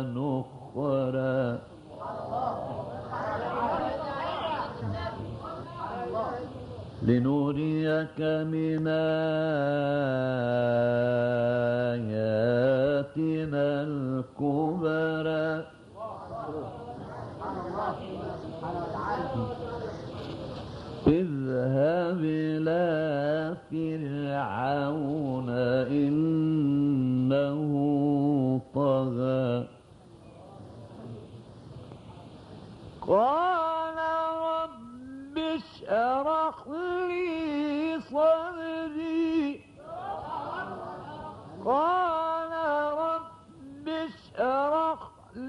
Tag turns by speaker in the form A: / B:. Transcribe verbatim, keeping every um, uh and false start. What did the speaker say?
A: نخرا لنريك من آياتنا الكبرى اذهب إلى فرعون إنه طغى.